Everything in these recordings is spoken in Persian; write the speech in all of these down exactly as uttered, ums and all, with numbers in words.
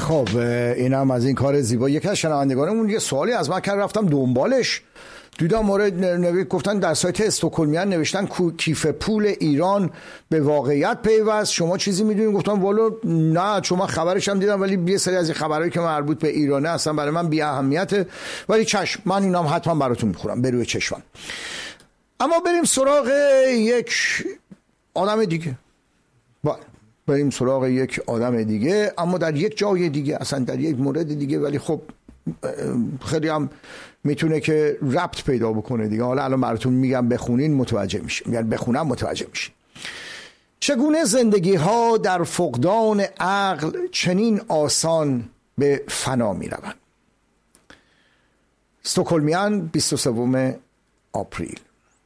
خب اینم از این کار زیبا. یکی از شنوندگانمون یه سوالی از من کرد، رفتم دنبالش، دیدم مورد نوی گفتن در سایت استکهلمیان نوشتن کیف پول ایران به واقعیت پیوست، شما چیزی میدونید؟ گفتم والا نه، چون من خبرش هم دیدم ولی یه سری از این خبرایی که مربوط به ایرانه اصلا برای من بی اهمیته، ولی چشم من اینم حتما براتون میخورم به روی چشمم. اما بریم سراغ یک آدم دیگه. با بریم سراغ یک آدم دیگه، اما در یک جای دیگه، اصلا در یک مورد دیگه، ولی خب خیلی هم میتونه که ربط پیدا بکنه دیگه. حالا الان براتون میگم، بخونین متوجه میشین، یعنی بخونم متوجه میشین. چگونه زندگی ها در فقدان عقل چنین آسان به فنا میروند. استکهلمیان بیست و سوم آپریل.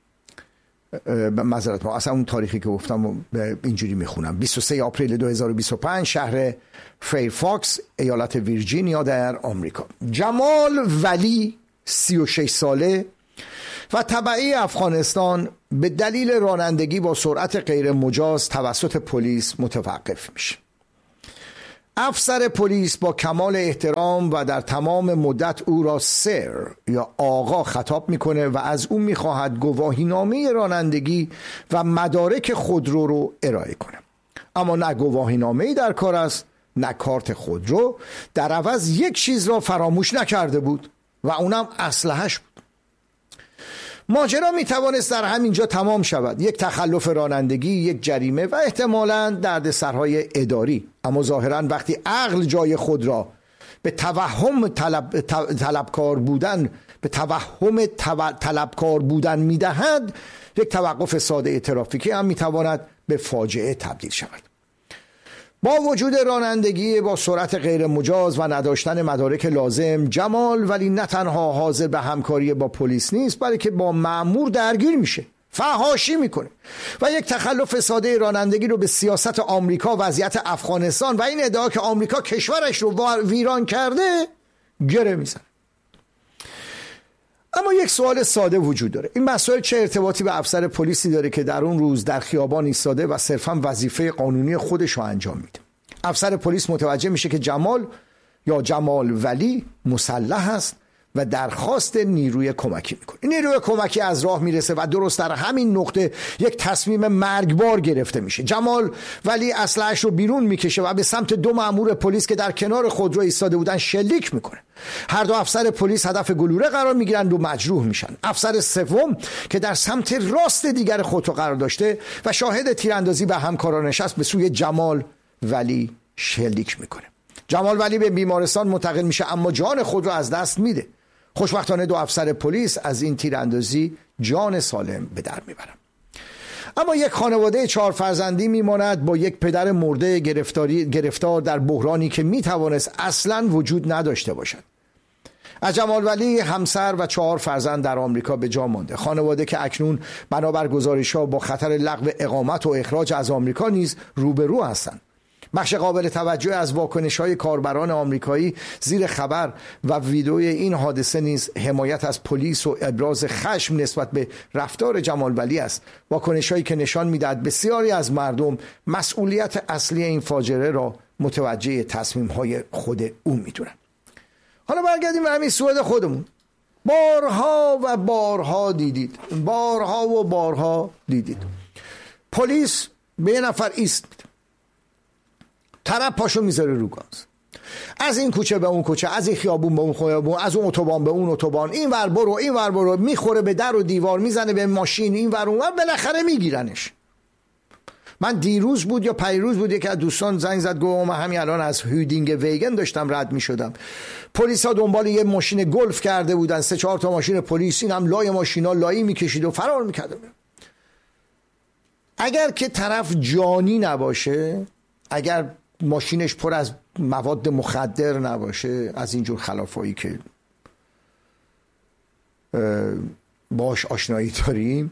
معذرت ما اصلا اون تاریخی که گفتم اینجوری میخونم. بیست و سوم آپریل دو هزار و بیست و پنج، شهر فیرفاکس، ایالت ویرجینیا در آمریکا. جمال ولی سی و شش ساله و تبعی افغانستان به دلیل رانندگی با سرعت غیر مجاز توسط پلیس متوقف میشه. افسر پلیس با کمال احترام و در تمام مدت او را سر یا آقا خطاب میکنه و از او میخواهد گواهینامه رانندگی و مدارک خودرو رو ارائه کنه. اما نه گواهینامه‌ای در کار است، نه کارت خودرو. در عوض یک چیز را فراموش نکرده بود و اونم اسلحه‌اش بود. ماجرا میتوانست در همینجا تمام شود، یک تخلف رانندگی، یک جریمه و احتمالاً دردسرهای اداری. اما ظاهراً وقتی عقل جای خود را به توهم طلب، طلبکار بودن به توهم طلبکار بودن میدهد، یک توقف ساده ترافیکی هم میتواند به فاجعه تبدیل شود. با وجود رانندگی با سرعت غیر مجاز و نداشتن مدارک لازم، جمال ولی نه تنها حاضر به همکاری با پلیس نیست، بلکه با مأمور درگیر میشه، فحاشی میکنه و یک تخلف ساده رانندگی رو به سیاست آمریکا، وضعیت افغانستان و این ادعا که آمریکا کشورش رو ویران کرده گره میزنه. اما یک سوال ساده وجود داره. این مسائل چه ارتباطی به افسر پلیسی داره که در اون روز در خیابان ایستاده و صرفاً وظیفه قانونی خودش رو انجام میده؟ افسر پلیس متوجه میشه که جمال یا جمال ولی مسلح است و درخواست نیروی کمکی میکنه. نیروی کمکی از راه میرسه و درست در همین نقطه یک تصمیم مرگبار گرفته میشه. جمال ولی اسلحه‌اش رو بیرون میکشه و به سمت دو مأمور پلیس که در کنار خودرو ایستاده بودن شلیک میکنه. هر دو افسر پلیس هدف گلوله قرار میگیرن و مجروح میشن. افسر سوم که در سمت راست دیگر خودرو قرار داشته و شاهد تیراندازی به همکارانش است، به سوی جمال ولی شلیک میکنه. جمال ولی به بیمارستان منتقل میشه، اما جان خود رو از دست میده. خوشبختانه دو افسر پلیس از این تیراندازی جان سالم به در میبرن. اما یک خانواده چهار فرزندی میماند با یک پدر مرده گرفتاری گرفتار در بحرانی که میتوانست اصلا وجود نداشته باشد. از جمال ولی همسر و چهار فرزند در آمریکا به جا مانده. خانواده که اکنون بنابر گزارش‌ها با خطر لغو اقامت و اخراج از آمریکا نیز روبرو هستند. بخش قابل توجه از واکنش‌های کاربران آمریکایی زیر خبر و ویدئوی این حادثه نیز حمایت از پلیس و ابراز خشم نسبت به رفتار جمال ولی است. واکنش‌هایی که نشان می‌دهد بسیاری از مردم مسئولیت اصلی این فاجعه را متوجه تصمیم‌های خود او می‌دونند. حالا برگردیم به همین سوئد خودمون. بارها و بارها دیدید، بارها و بارها دیدید پلیس به یه نفر ایست میده، طرف پاشو میذاره رو گاز، از این کوچه به اون کوچه، از این خیابون به اون خیابون، از اون اتوبان به اون اتوبان، این ور برو این ور برو، میخوره به در و دیوار، میزنه به ماشین این ور اون ور، بالاخره میگیرنش. من دیروز بود یا پیروز بود یکی از دوستان زنگ زد، گفت من همین الان از هودینگ ویگن داشتم رد میشدم، پلیس ها دنبال یه ماشین گلف کرده بودن، سه چهار تا ماشین پلیس، این هم لای ماشینا لایی میکشید و فرار میکرد. اگر که طرف جانی نباشه، اگر ماشینش پر از مواد مخدر نباشه، از اینجور خلافایی که باش آشنایی داریم،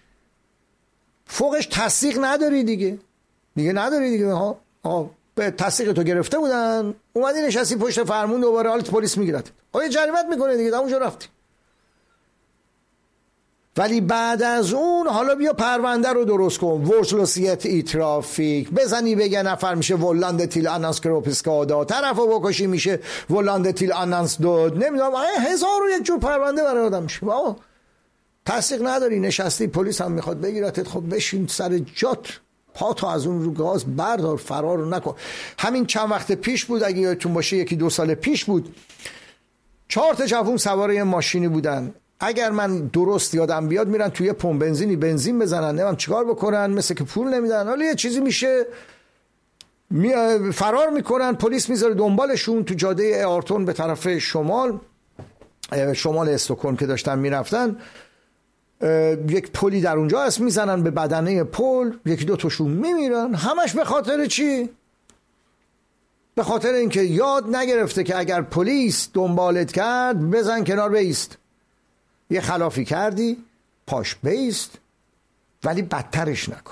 فوقش تصدیق نداری دیگه دیگه نداری دیگه ها ها به تصدیق تو گرفته بودن، اومدی نشستی پشت فرمون، دوباره حالت پلیس میگیرد، آیا جریمت میکنه دیگه، اونجا رفتی. ولی بعد از اون حالا بیا پرونده رو درست کن، ورسلوسیت ای ترافیک بزنی بگه نفر میشه ولانده تیل آنانس کروپسکادا، طرف رو بکشی میشه ولانده تیل آنانس دود، نمیدونم هزار و یک جور پرونده برای آدم میشه. بابا تصدیق نداری، نشستی، پلیس هم میخواد بگیرتت، خب بشین سر جات، پاتو از اون رو گاز بردار، فرار رو نکن. همین چند وقت پیش بود، اگه یادتون باشه یکی دو سال پیش بود، چهار تا جوون سوار یه ماشینی بودن، اگر من درست یادم بیاد میرن توی پمپ بنزینی بنزین بزنن، نمیدونم چیکار بکنن، مثل که پول نمیدن، حالا یه چیزی میشه می فرار میکنن، پلیس میذاره دنبالشون تو جاده آرتون به طرف شمال شمال استکهلم که داشتن میرفتن، یک پلی در اونجا هست، میزنن به بدنه پل، یکی دو تاشون میمیرن. همش به خاطر چی؟ به خاطر اینکه یاد نگرفته که اگر پلیس دنبالت کرد بزن کنار بیست، یه خلافی کردی پاش بیست، ولی بدترش نکن.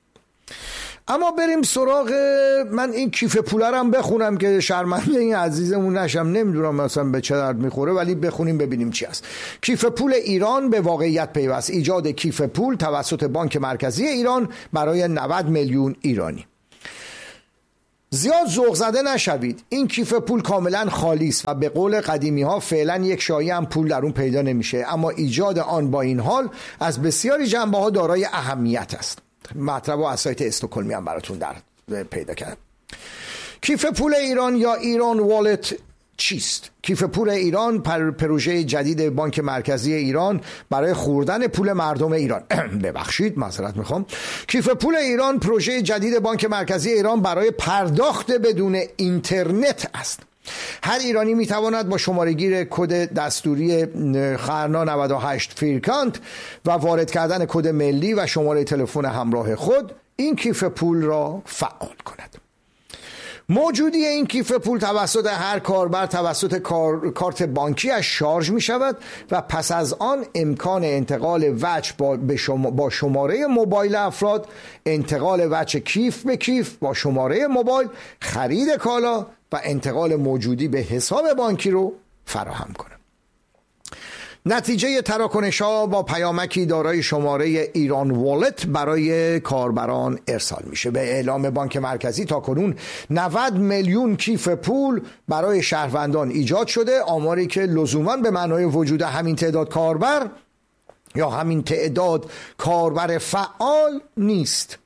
اما بریم سراغ، من این کیف پوله رو هم بخونم که شرمنده این عزیزمون نشم، نمیدونم مثلا به چه درد میخوره، ولی بخونیم ببینیم چی هست. کیف پول ایران به واقعیت پیوست، ایجاد کیف پول توسط بانک مرکزی ایران برای نود میلیون ایرانی. زیاد ذوق زده نشوید، این کیف پول کاملا خالی است و به قول قدیمی ها فعلا یک شایعه هم پول در اون پیدا نمیشه، اما ایجاد آن با این حال از بسیاری جنبه ها دارای اهمیت است. مطلب و از سایت استکهلمی هم براتون در پیدا کردم. کیف پول ایران یا ایران والت چیست؟ کیف پول ایران پروژه جدید بانک مرکزی ایران برای خوردن پول مردم ایران ببخشید معذرت میخوام کیف پول ایران پروژه جدید بانک مرکزی ایران برای پرداخت بدون اینترنت است. هر ایرانی میتواند با شمارهگیر کد دستوری خرنا نود و هشت فیرکانت و وارد کردن کد ملی و شماره تلفن همراه خود این کیف پول را فعال کند. موجودی این کیف پول توسط هر کاربر توسط کار... کارت بانکیش شارژ می شود و پس از آن امکان انتقال وجه با, شما... با شماره موبایل افراد، انتقال وجه کیف به کیف با شماره موبایل، خرید کالا و انتقال موجودی به حساب بانکی رو فراهم کنه. نتیجه تراکنش‌ها با پیامکی دارای شماره ایران والت برای کاربران ارسال میشه. به اعلام بانک مرکزی تاکنون نود میلیون کیف پول برای شهروندان ایجاد شده، آماری که لزوماً به معنای وجود همین تعداد کاربر یا همین تعداد کاربر فعال نیست.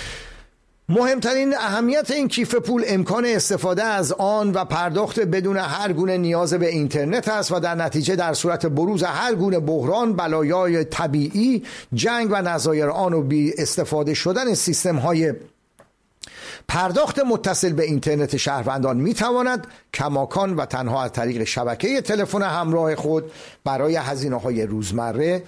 مهمترین اهمیت این کیف پول امکان استفاده از آن و پرداخت بدون هر گونه نیاز به اینترنت است و در نتیجه در صورت بروز هر گونه بحران، بلایای طبیعی، جنگ و نظایر آن و بی استفاده شدن سیستم های پرداخت متصل به اینترنت شهروندان میتواند کماکان و تنها از طریق شبکه تلفن همراه خود برای هزینه‌های روزمره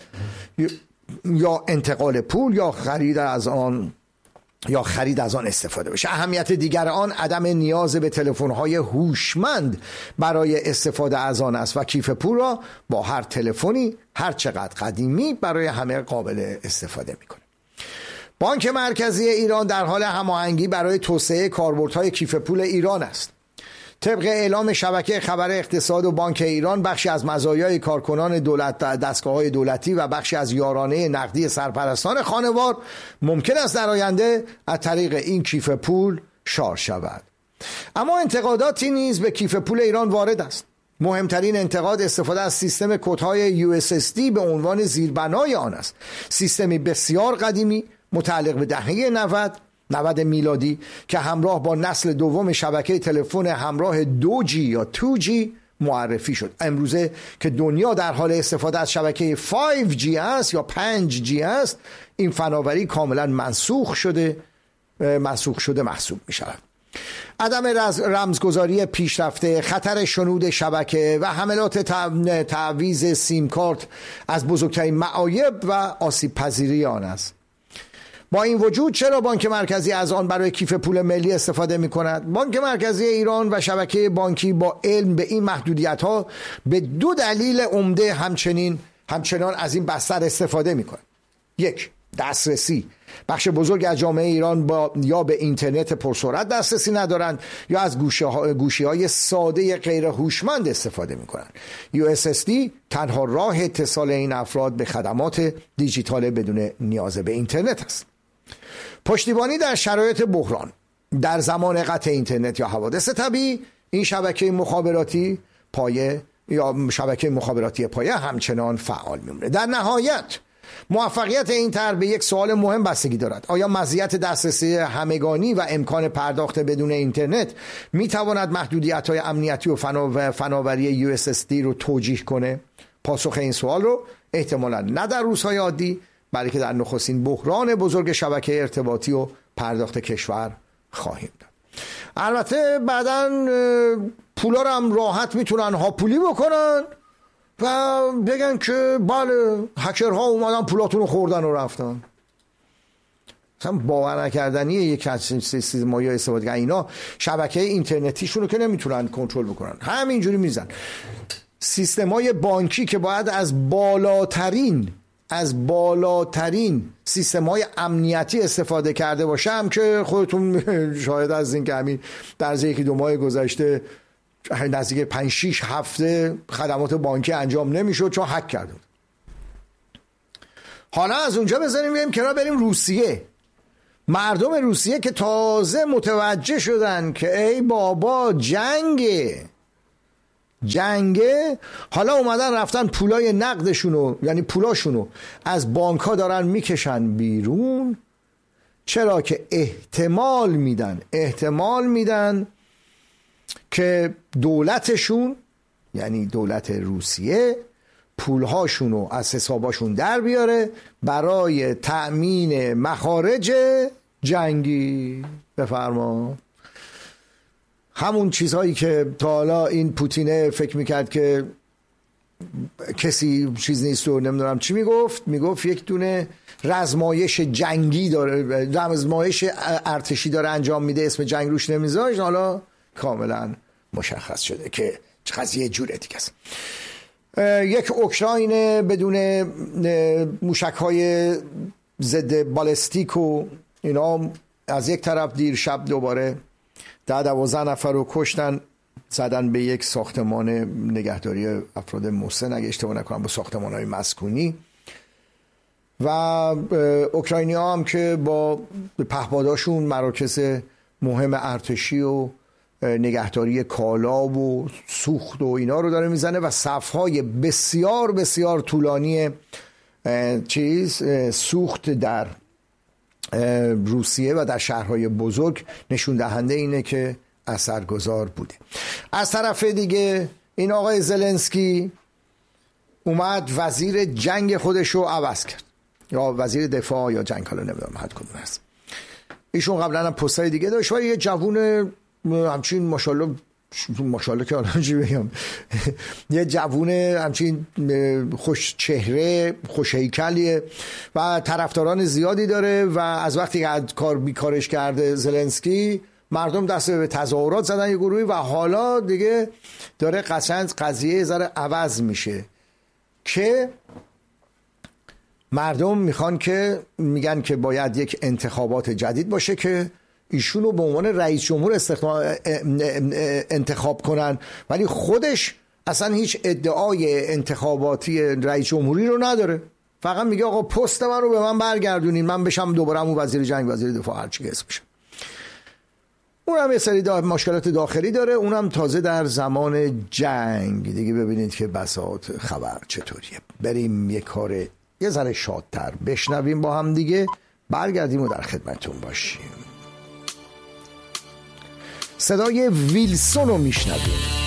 یا انتقال پول یا خرید از آن یا خرید از آن استفاده بشه. اهمیت دیگر آن عدم نیاز به تلفن‌های هوشمند برای استفاده از آن است و کیف پول را با هر تلفنی هر چقدر قدیمی برای همه قابل استفاده میکنه. بانک مرکزی ایران در حال هماهنگی برای توسعه کاربردهای کیف پول ایران است. طبق اعلام شبکه خبر اقتصاد و بانک ایران، بخشی از مزایای کارکنان دولت دستگاه‌های دولتی و بخشی از یارانه نقدی سرپرستان خانوار ممکن است در آینده از طریق این کیف پول شارژ شود. اما انتقاداتی نیز به کیف پول ایران وارد است. مهمترین انتقاد استفاده از سیستم کدهای یو اس اس دی به عنوان زیربنای آن است. سیستمی بسیار قدیمی متعلق به دهه نود نود میلادی که همراه با نسل دوم شبکه تلفن همراه دو جی یا دو جی معرفی شد. امروزه که دنیا در حال استفاده از شبکه پنج جی است یا پنج جی است، این فناوری کاملا منسوخ شده منسوخ شده محسوب می شود. عدم رمزگذاری پیشرفته، خطر شنود شبکه و حملات تعویض سیم کارت از بزرگترین معایب و آسیب پذیری آن است. با این وجود چرا بانک مرکزی از آن برای کیف پول ملی استفاده می کند؟ بانک مرکزی ایران و شبکه بانکی با علم به این محدودیت ها به دو دلیل عمده همچنین همچنان از این بستر استفاده می کند. یک، دسترسی. بخش بزرگ از جامعه ایران با یا به اینترنت پرسرعت دسترسی ندارند یا از گوشه ها، گوشی های ساده غیر هوشمند استفاده میکنند. یو اس اس دی تنها راه اتصال این افراد به خدمات دیجیتال بدون نیاز به اینترنت است. پشتیبانی در شرایط بحران. در زمان قطع اینترنت یا حوادث طبیعی این شبکه مخابراتی پایه یا شبکه مخابراتی پایه همچنان فعال میمونه. در نهایت موفقیت این طرح به یک سوال مهم بستگی دارد: آیا مزیت دسترسی همگانی و امکان پرداخت بدون اینترنت می تواند محدودیت‌های امنیتی و فناوری یو اس اس دی رو توجیه کنه؟ پاسخ این سوال رو احتمالاً نه در روزهای عادی بلکه در نخستین بحران بزرگ شبکه ارتباطی و پرداخت کشور خواهیم داد. البته بعداً پولا رو هم راحت میتونن هاپولی بکنن و بگن که بله هکرها اومدن پولاتون رو خوردن و رفتن. مثلا باور نکردنیه یک سیستم یا استفاده کنن اینا شبکه اینترنتیشون رو که نمیتونن کنترل بکنن، همینجوری میزن. سیستم‌های بانکی که باید از بالاترین از بالاترین سیستم‌های امنیتی استفاده کرده باشه هم که خودتون شاهد از این که همین در یکی دو ماه گذشته نزدیک پنج شش هفته خدمات بانکی انجام نمیشد چون هک کردن. حالا از اونجا بزنیم بریم کنار، بریم روسیه. مردم روسیه که تازه متوجه شدن که ای بابا جنگه جنگه حالا اومدن رفتن پولای نقدشونو یعنی پولاشونو از بانک ها دارن میکشن بیرون. چرا که احتمال میدن احتمال میدن که دولتشون یعنی دولت روسیه پولهاشونو از حساباشون در بیاره برای تأمین مخارج جنگی. بفرما همون چیزهایی که تا حالا این پوتینه فکر میکرد که کسی چیز نیست و نمیدونم چی میگفت میگفت یک دونه رزمایش جنگی داره، رزمایش ارتشی داره انجام میده، اسم جنگ روش نمیذاشت. حالا کاملا مشخص شده که قضیه جوره دیگه است. یک اوکراین بدون موشک‌های ضد بالستیک و اینا از یک طرف دیر شب دوباره ده دوازده نفر رو کشتن، زدن به یک ساختمان نگهداری افراد مسن اگه اشتباه نکنم با ساختمان‌های مسکونی. و اوکراینی ها هم که با پهپاداشون مراکز مهم ارتشی و نگهداری کالا و سوخت و اینا رو داره میزنه و صفهای بسیار بسیار طولانی چیز سوخت در روسیه و در شهرهای بزرگ نشون دهنده اینه که اثرگذار بوده. از طرف دیگه این آقای زلنسکی اومد وزیر جنگ خودش رو عوض کرد، یا وزیر دفاع یا جنگ، حالا نمیدونم هر کدوم هست. ایشون قبلا هم پستای دیگه داشت و یه جوون همچین ماشاءالله ماشاءالله که الان چی بگم یه جوون همچین خوش چهره خوش هیکلیه و طرفداران زیادی داره و از وقتی که کار بیکارش کرده زلنسکی مردم دست به تظاهرات زدن یه گروهی و حالا دیگه داره قشنگ قضیه ذره عوض میشه که مردم میخوان که میگن که باید یک انتخابات جدید باشه که ایشونو به عنوان رئیس جمهور انتخاب کنن، ولی خودش اصلا هیچ ادعای انتخاباتی رئیس جمهوری رو نداره. فقط میگه آقا پست من رو به من برگردونین من بشم دوباره همون وزیر جنگ وزیر دفاع هر چی اسمشه. اونم یه سری دا مشکلات داخلی داره، اونم تازه در زمان جنگ دیگه. ببینید که بساط خبر چطوریه. بریم یه کار یه ذره شادتر بشنویم با هم دیگه، برگردیم و در خدمتون باشیم. صدای ویلسون رو میشنویم.